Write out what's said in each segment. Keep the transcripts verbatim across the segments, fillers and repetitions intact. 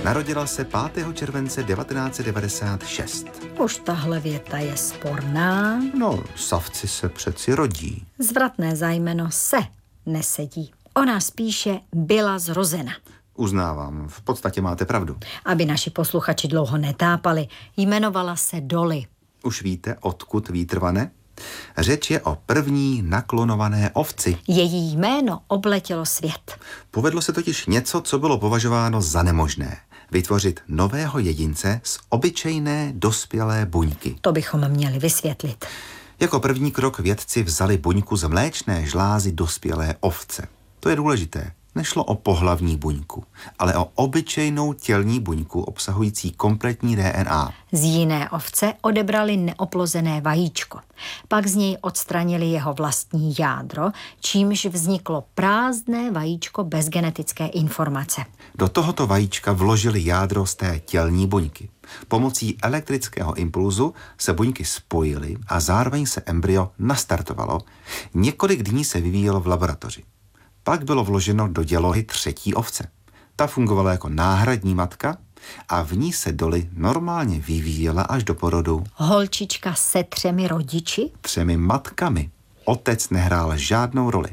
Narodila se pátého července devatenáct set devadesát šest. Už tahle věta je sporná. No, savci se přeci rodí. Zvratné zájmeno se nesedí. Ona spíše byla zrozena. Uznávám, v podstatě máte pravdu. Aby naši posluchači dlouho netápali, jmenovala se Dolly. Už víte, odkud vítr vane? Řeč je o první naklonované ovci. Její jméno obletělo svět. Povedlo se totiž něco, co bylo považováno za nemožné. Vytvořit nového jedince z obyčejné dospělé buňky. To bychom měli vysvětlit. Jako první krok vědci vzali buňku z mléčné žlázy dospělé ovce. To je důležité. Nešlo o pohlavní buňku, ale o obyčejnou tělní buňku obsahující kompletní D N A. Z jiné ovce odebrali neoplozené vajíčko. Pak z něj odstranili jeho vlastní jádro, čímž vzniklo prázdné vajíčko bez genetické informace. Do tohoto vajíčka vložili jádro z té tělní buňky. Pomocí elektrického impulzu se buňky spojily a zároveň se embryo nastartovalo. Několik dní se vyvíjelo v laboratoři. Pak bylo vloženo do dělohy třetí ovce. Ta fungovala jako náhradní matka a v ní se Dolly normálně vyvíjela až do porodu. Holčička se třemi rodiči? Třemi matkami. Otec nehrál žádnou roli.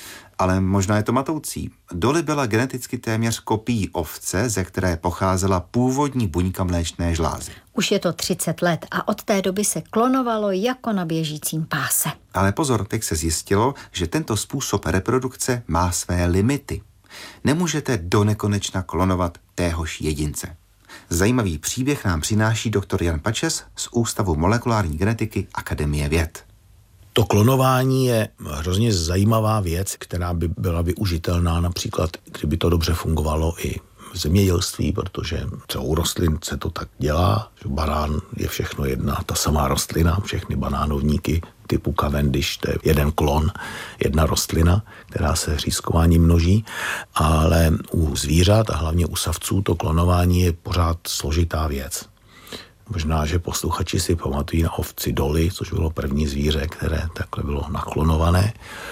Ale možná je to matoucí. Dolly byla geneticky téměř kopií ovce, ze které pocházela původní buňka mléčné žlázy. Už je to třicet let a od té doby se klonovalo jako na běžícím páse. Ale pozor, teď se zjistilo, že tento způsob reprodukce má své limity. Nemůžete do nekonečna klonovat téhož jedince. Zajímavý příběh nám přináší doktor Jan Pačes z Ústavu molekulární genetiky Akademie věd. To klonování je hrozně zajímavá věc, která by byla využitelná například, kdyby to dobře fungovalo i v zemědělství, protože třeba u rostlin se to tak dělá, že banán je všechno jedna, ta samá rostlina, všechny banánovníky typu Cavendish, to je jeden klon, jedna rostlina, která se řízkováním množí, ale u zvířat a hlavně u savců to klonování je pořád složitá věc. Možná, že posluchači si pamatují na ovci Dolly, což bylo první zvíře, které takhle bylo naklonované.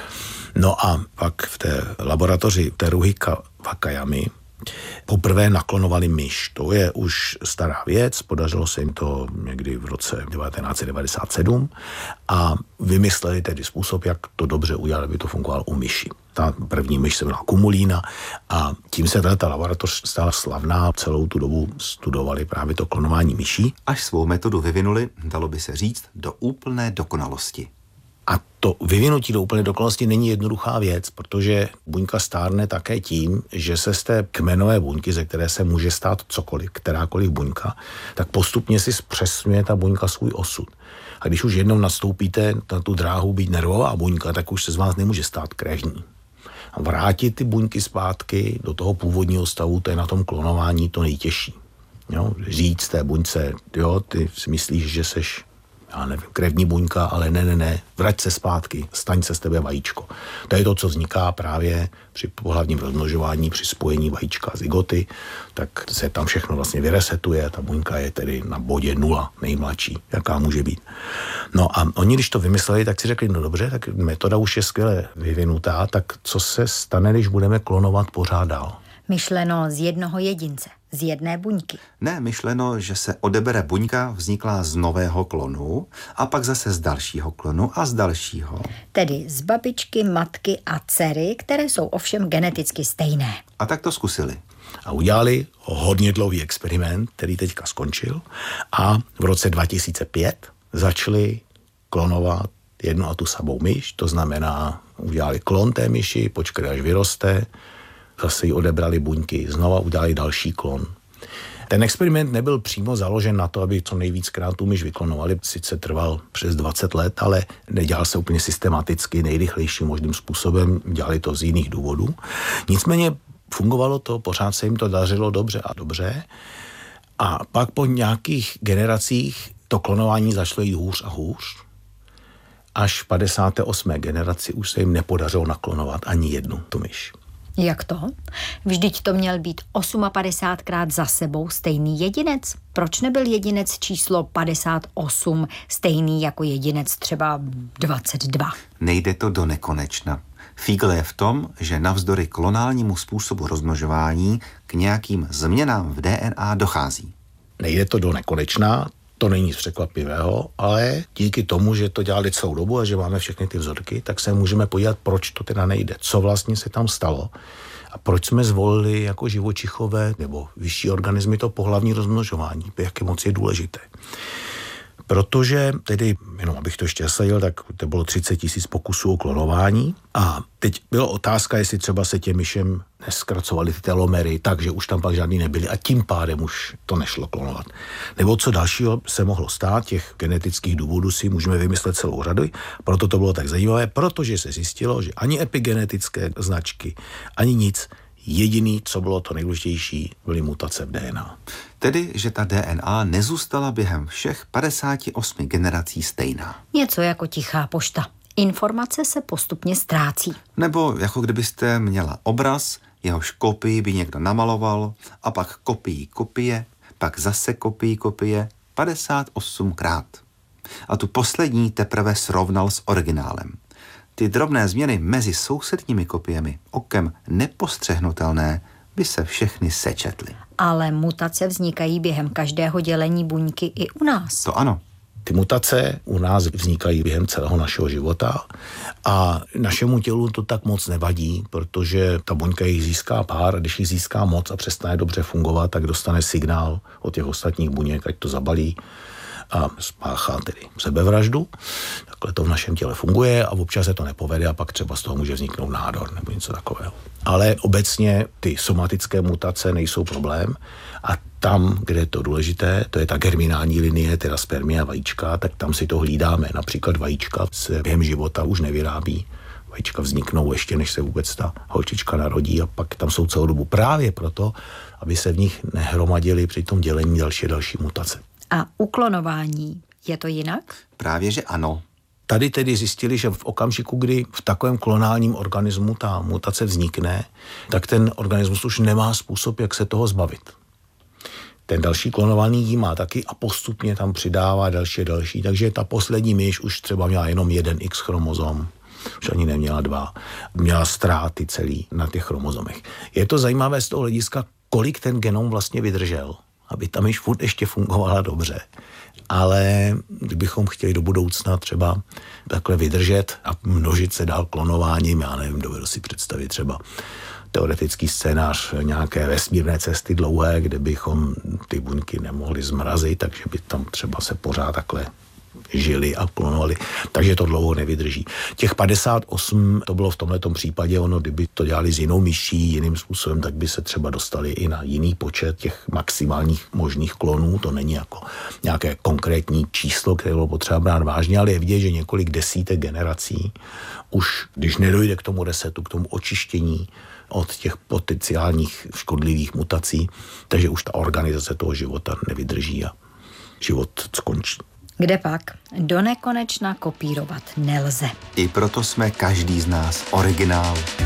No a pak v té laboratoři Teruhi Wakayamy poprvé naklonovali myš. To je už stará věc, podařilo se jim to někdy v roce devatenáct set devadesát sedm a vymysleli tedy způsob, jak to dobře udělat, aby to fungovalo u myši. Ta první myš se jmenovala Kumulína a tím se ta laboratoř stala slavná. Celou tu dobu studovali právě to klonování myší. Až svou metodu vyvinuli, dalo by se říct, do úplné dokonalosti. A to vyvinutí do úplné dokonalosti není jednoduchá věc, protože buňka stárne také tím, že se z té kmenové buňky, ze které se může stát cokoliv, kterákoliv buňka, tak postupně si zpřesňuje ta buňka svůj osud. A když už jednou nastoupíte na tu dráhu být nervová buňka, tak už se z vás nemůže stát kréžní. A vrátit ty buňky zpátky do toho původního stavu, to je na tom klonování to nejtěžší. Jo? Říct té buňce, jo, ty si myslíš, že seš já nevím, krevní buňka, ale ne, ne, ne, vrať se zpátky, staň se z tebe vajíčko. To je to, co vzniká právě při pohlavním rozmnožování, při spojení vajíčka a zygoty, tak se tam všechno vlastně vyresetuje, ta buňka je tedy na bodě nula, nejmladší, jaká může být. No a oni, když to vymysleli, tak si řekli, no dobře, tak metoda už je skvěle vyvinutá, tak co se stane, když budeme klonovat pořád dál? Myšleno z jednoho jedince, z jedné buňky. Ne, myšleno, že se odebere buňka vzniklá z nového klonu a pak zase z dalšího klonu a z dalšího. Tedy z babičky, matky a dcery, které jsou ovšem geneticky stejné. A tak to zkusili. A udělali hodně dlouhý experiment, který teďka skončil a v roce dva tisíce pět začali klonovat jednu a tu samou myš, to znamená, udělali klon té myši, počkali, až vyroste, zase jí odebrali buňky, znova udělali další klon. Ten experiment nebyl přímo založen na to, aby co nejvíckrát tu myš vyklonovali. Sice trval přes dvacet let, ale nedělal se úplně systematicky, nejrychlejším možným způsobem. Dělali to z jiných důvodů. Nicméně fungovalo to, pořád se jim to dařilo dobře a dobře. A pak po nějakých generacích to klonování začalo jít hůř a hůř. Až v padesáté osmé generaci už se jim nepodařilo naklonovat ani jednu tu myš. Jak to? Vždyť to měl být padesátosmkrát za sebou stejný jedinec. Proč nebyl jedinec číslo padesát osm stejný jako jedinec třeba dvacet dva? Nejde to do nekonečna. Fígl je v tom, že navzdory klonálnímu způsobu rozmnožování k nějakým změnám v D N A dochází. Nejde to do nekonečna, to není nic překvapivého, ale díky tomu, že to dělali celou dobu a že máme všechny ty vzorky, tak se můžeme podívat, proč to teda nejde, co vlastně se tam stalo a proč jsme zvolili jako živočichové nebo vyšší organismy to pohlavní rozmnožování, jak je moc je důležité. Protože tedy, jenom abych to ještě zasadil, tak to bylo třicet tisíc pokusů o klonování a teď byla otázka, jestli třeba se těm myšem neskracovaly ty telomery, takže už tam pak žádný nebyly a tím pádem už to nešlo klonovat. Nebo co dalšího se mohlo stát, těch genetických důvodů si můžeme vymyslet celou řadu, proto to bylo tak zajímavé, protože se zjistilo, že ani epigenetické značky, ani nic, jediný, co bylo to nejdůležitější, byly mutace v D N A. Tedy, že ta D N A nezůstala během všech padesáti osmi generací stejná. Něco jako tichá pošta. Informace se postupně ztrácí. Nebo jako kdybyste měla obraz, jehož kopii by někdo namaloval a pak kopii kopie, pak zase kopii kopie padesát osmkrát. A tu poslední teprve srovnal s originálem. Ty drobné změny mezi sousedními kopiemi, okem nepostřehnutelné, by se všechny sečetly. Ale mutace vznikají během každého dělení buňky i u nás. To ano. Ty mutace u nás vznikají během celého našeho života a našemu tělu to tak moc nevadí, protože ta buňka jich získá pár a když jich získá moc a přestane dobře fungovat, tak dostane signál od těch ostatních buněk, ať to zabalí a spáchá tedy sebevraždu. Takhle to v našem těle funguje a občas se to nepovede a pak třeba z toho může vzniknout nádor nebo něco takového. Ale obecně ty somatické mutace nejsou problém a tam, kde je to důležité, to je ta germinální linie, teda spermie a vajíčka, tak tam si to hlídáme. Například vajíčka se během života už nevyrábí. Vajíčka vzniknou ještě, než se vůbec ta holčička narodí a pak tam jsou celou dobu právě proto, aby se v nich nehromadily při tom dělení další další mutace. A u klonování je to jinak? Právě, že ano. Tady tedy zjistili, že v okamžiku, kdy v takovém klonálním organismu ta mutace vznikne, tak ten organismus už nemá způsob, jak se toho zbavit. Ten další klonovaný jí má taky a postupně tam přidává další a další, takže ta poslední myš už třeba měla jenom jeden X chromozom, už ani neměla dva, měla ztráty celý na těch chromozomech. Je to zajímavé z toho hlediska, kolik ten genom vlastně vydržel, aby ta myš furt ještě fungovala dobře. Ale kdybychom chtěli do budoucna třeba takhle vydržet a množit se dál klonováním, já nevím, dovedu si představit třeba teoretický scénář nějaké vesmírné cesty dlouhé, kde bychom ty buňky nemohli zmrazit, takže by tam třeba se pořád takhle žili a klonovali, takže to dlouho nevydrží. Těch padesát osm, to bylo v tomhletom případě, ono, kdyby to dělali s jinou myší, jiným způsobem, tak by se třeba dostali i na jiný počet těch maximálních možných klonů, to není jako nějaké konkrétní číslo, které bylo potřeba brát vážně, ale je vidět, že několik desítek generací už, když nedojde k tomu resetu, k tomu očištění od těch potenciálních škodlivých mutací, takže už ta organizace toho života nevydrží a život skončí. Kde pak? Do nekonečna kopírovat nelze. I proto jsme každý z nás originál.